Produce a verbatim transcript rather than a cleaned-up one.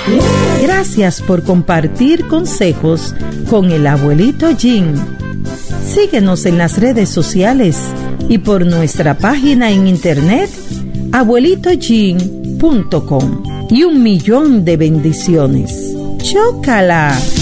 Gracias por compartir consejos con el abuelito Jim. Síguenos en las redes sociales y por nuestra página en internet abuelito jim punto com y un millón de bendiciones. ¡Chócala!